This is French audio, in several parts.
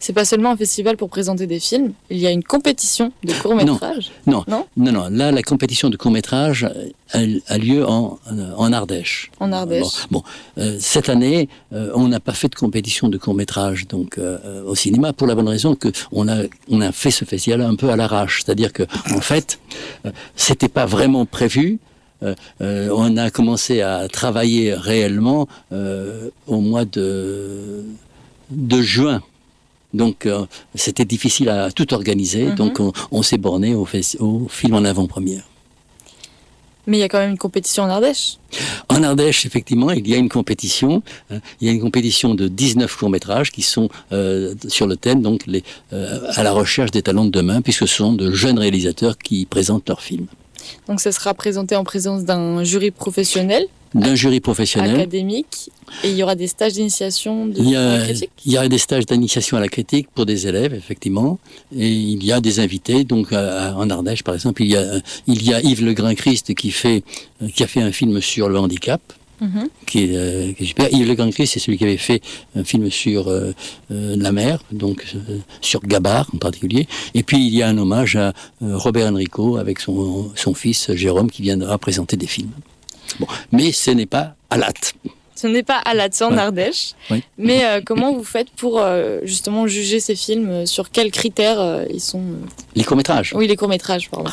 C'est pas seulement un festival pour présenter des films, il y a une compétition de courts-métrages. Non. Là, la compétition de court-métrage a lieu en Ardèche. En Ardèche. Cette année, on n'a pas fait de compétition de court-métrage donc au cinéma pour la bonne raison que on a fait ce festival un peu à l'arrache, c'est-à-dire que en fait, c'était pas vraiment prévu. On a commencé à travailler réellement au mois de juin. Donc, c'était difficile à tout organiser. Donc, on s'est borné au film en avant-première. Mais il y a quand même une compétition en Ardèche. En Ardèche, effectivement, il y a une compétition. Il y a une compétition de 19 courts-métrages qui sont sur le thème, donc, à la recherche des talents de demain, puisque ce sont de jeunes réalisateurs qui présentent leurs films. Donc, ça sera présenté en présence d'un jury professionnel. D'un jury professionnel. Académique. Et il y aura des stages d'initiation à la critique. Il y a des stages d'initiation à la critique pour des élèves, effectivement. Et il y a des invités. Donc, en Ardèche, par exemple, il y a Yves Le Grain-Christ qui a fait un film sur le handicap. Qui est super. Yves Le Grain-Christ, c'est celui qui avait fait un film sur la mer, donc sur Gabard en particulier. Et puis il y a un hommage à Robert Enrico avec son fils Jérôme qui viendra présenter des films. Bon, mais ce n'est pas à Latte. Ce n'est pas à Latte, c'est en Ardèche. Oui. Mais comment vous faites pour justement juger ces films? Sur quels critères ils sont Les courts-métrages. Oui, les courts-métrages, pardon.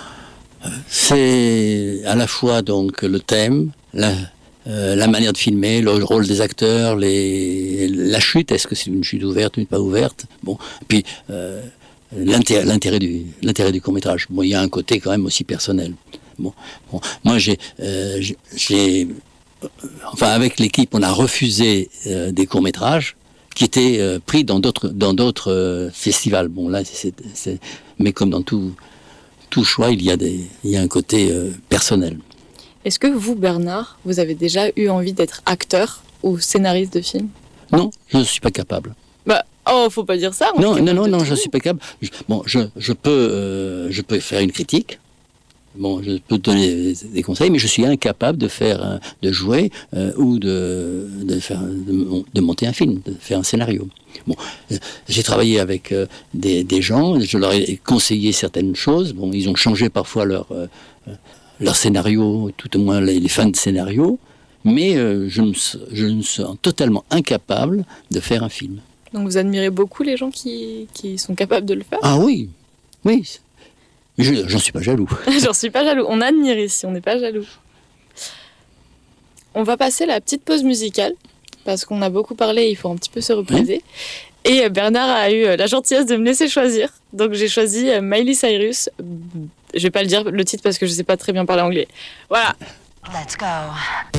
C'est à la fois donc le thème, la manière de filmer, le rôle des acteurs, la chute, est-ce que c'est une chute ouverte ou pas ouverte? Bon, et puis l'intérêt du court-métrage. Bon, il y a un côté quand même aussi personnel. Bon, moi avec l'équipe, on a refusé des courts-métrages qui étaient pris dans d'autres festivals. Bon, là, mais comme dans tout choix, il y a un côté personnel. Est-ce que vous, Bernard, vous avez déjà eu envie d'être acteur ou scénariste de film? Non, je ne suis pas capable. Faut pas dire ça. Non, je suis pas capable. Je peux faire une critique. Bon, je peux donner des conseils, mais je suis incapable de jouer ou de monter un film, de faire un scénario. Bon, j'ai travaillé avec des gens, je leur ai conseillé certaines choses. Bon, ils ont changé parfois leur scénario, tout au moins les fins de scénario, mais je me sens totalement incapable de faire un film. Donc vous admirez beaucoup les gens qui sont capables de le faire? Ah oui. J'en suis pas jaloux. J'en suis pas jaloux. On admire ici, on n'est pas jaloux. On va passer la petite pause musicale, parce qu'on a beaucoup parlé, il faut un petit peu se reposer. Et Bernard a eu la gentillesse de me laisser choisir. Donc j'ai choisi Miley Cyrus. Je vais pas le dire le titre parce que je sais pas très bien parler anglais. Voilà. Let's go.